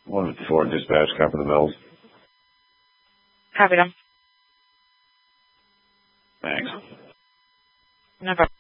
154 dispatch, copy the Mills. Copy them. Thanks. No problem.